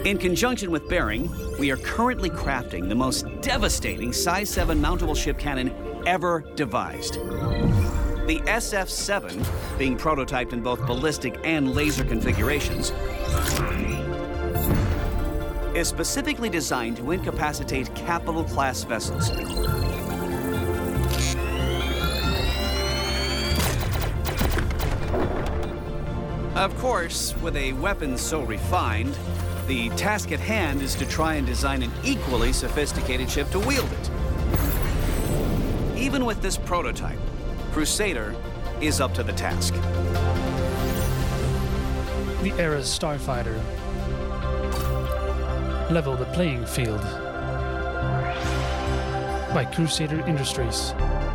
In conjunction with Bering, we are currently crafting the most devastating Size 7 mountable ship cannon ever devised. The SF-7, being prototyped in both ballistic and laser configurations, is specifically designed to incapacitate capital-class vessels. Of course, with a weapon so refined, the task at hand is to try and design an equally sophisticated ship to wield it. Even with this prototype, Crusader is up to the task. The Era's starfighter. Level the playing field. By Crusader Industries.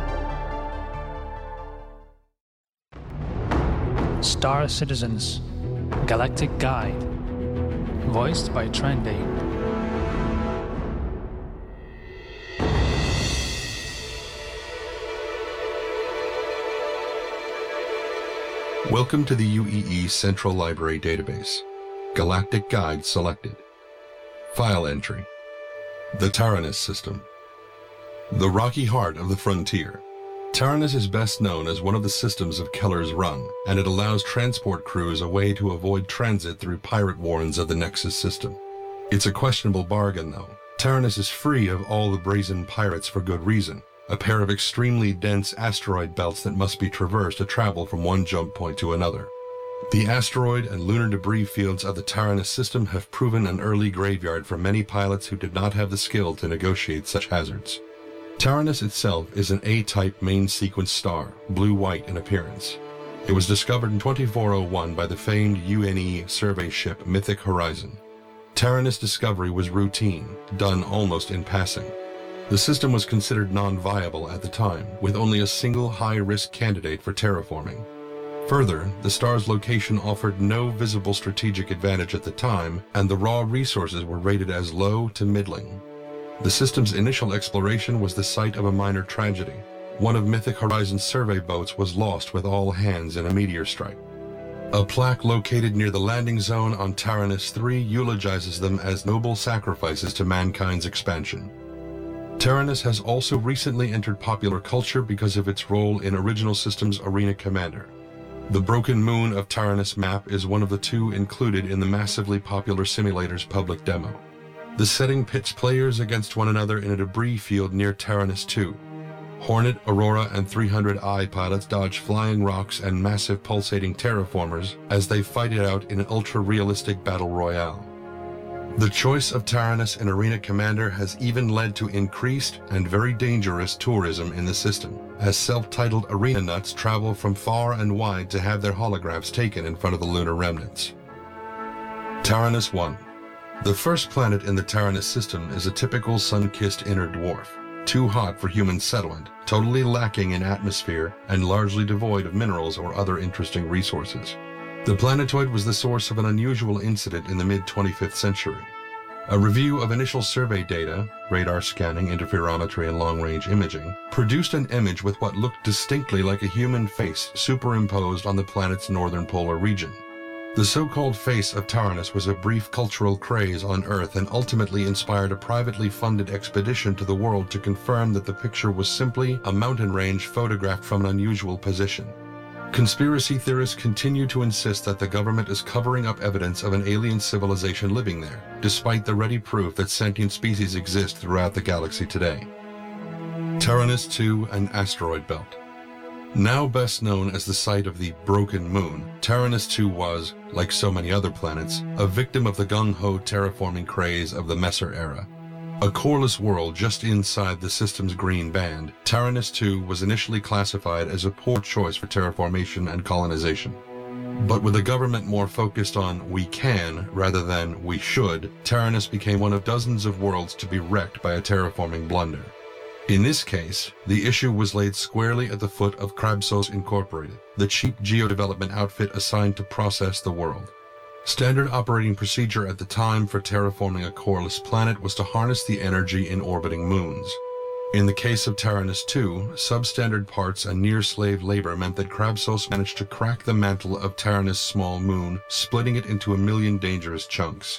Star Citizens. Galactic Guide. Voiced by Trendy. Welcome to the UEE Central Library Database. Galactic Guide selected. File entry. The Taranis System. The rocky heart of the frontier. Taranis is best known as one of the systems of Keller's Run, and it allows transport crews a way to avoid transit through pirate warrens of the Nexus system. It's a questionable bargain, though. Taranis is free of all the brazen pirates for good reason, a pair of extremely dense asteroid belts that must be traversed to travel from one jump point to another. The asteroid and lunar debris fields of the Taranis system have proven an early graveyard for many pilots who did not have the skill to negotiate such hazards. Taranis itself is an A-type main sequence star, blue-white in appearance. It was discovered in 2401 by the famed UNE survey ship Mythic Horizon. Taranis discovery was routine, done almost in passing. The system was considered non-viable at the time, with only a single high-risk candidate for terraforming. Further, the star's location offered no visible strategic advantage at the time, and the raw resources were rated as low to middling. The system's initial exploration was the site of a minor tragedy. One of Mythic Horizon's survey boats was lost with all hands in a meteor strike. A plaque located near the landing zone on Taranis 3 eulogizes them as noble sacrifices to mankind's expansion. Taranis has also recently entered popular culture because of its role in Original Systems Arena Commander. The Broken Moon of Taranis map is one of the two included in the massively popular simulator's public demo. The setting pits players against one another in a debris field near Taranis 2. Hornet, Aurora, and 300i pilots dodge flying rocks and massive pulsating terraformers as they fight it out in an ultra-realistic battle royale. The choice of Taranis in Arena Commander has even led to increased and very dangerous tourism in the system, as self-titled arena nuts travel from far and wide to have their holographs taken in front of the lunar remnants. Taranis 1. The first planet in the Taranis system is a typical sun-kissed inner dwarf, too hot for human settlement, totally lacking in atmosphere, and largely devoid of minerals or other interesting resources. The planetoid was the source of an unusual incident in the mid-25th century. A review of initial survey data, radar scanning, interferometry, and long-range imaging, produced an image with what looked distinctly like a human face superimposed on the planet's northern polar region. The so-called face of Taranis was a brief cultural craze on Earth and ultimately inspired a privately funded expedition to the world to confirm that the picture was simply a mountain range photographed from an unusual position. Conspiracy theorists continue to insist that the government is covering up evidence of an alien civilization living there, despite the ready proof that sentient species exist throughout the galaxy today. Taranis 2 and Asteroid Belt. Now best known as the site of the Broken Moon, Taranis 2 was, like so many other planets, a victim of the gung-ho terraforming craze of the Messer era. A coreless world just inside the system's green band, Taranis 2 was initially classified as a poor choice for terraformation and colonization. But with a government more focused on we can rather than we should, Taranis became one of dozens of worlds to be wrecked by a terraforming blunder. In this case, the issue was laid squarely at the foot of Krabsos Incorporated, the cheap geo-development outfit assigned to process the world. Standard operating procedure at the time for terraforming a coreless planet was to harness the energy in orbiting moons. In the case of Taranis 2, substandard parts and near-slave labor meant that Krabsos managed to crack the mantle of Taranis' small moon, splitting it into a million dangerous chunks.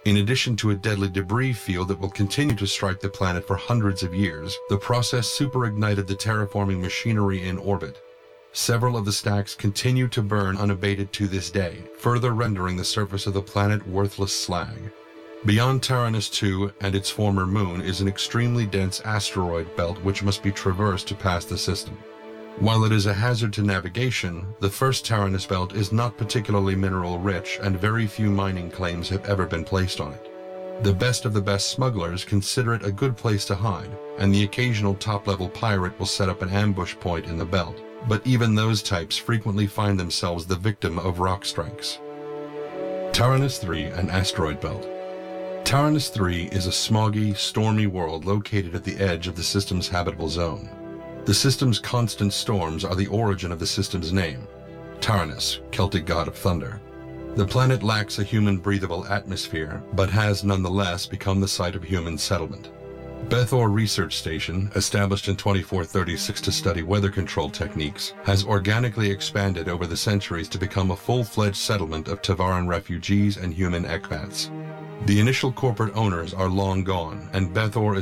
In addition to a deadly debris field that will continue to strike the planet for hundreds of years, the process superignited the terraforming machinery in orbit. Several of the stacks continue to burn unabated to this day, further rendering the surface of the planet worthless slag. Beyond Taranis II and its former moon is an extremely dense asteroid belt which must be traversed to pass the system. While it is a hazard to navigation, the first Taranis belt is not particularly mineral-rich and very few mining claims have ever been placed on it. The best of the best smugglers consider it a good place to hide, and the occasional top-level pirate will set up an ambush point in the belt, but even those types frequently find themselves the victim of rock strikes. Taranis III, an asteroid belt. Taranis III is a smoggy, stormy world located at the edge of the system's habitable zone. The system's constant storms are the origin of the system's name, Taranis, Celtic god of thunder. The planet lacks a human-breathable atmosphere, but has nonetheless become the site of human settlement. Bethor Research Station, established in 2436 to study weather control techniques, has organically expanded over the centuries to become a full-fledged settlement of Tavaran refugees and human ekbats. The initial corporate owners are long gone, and Bethor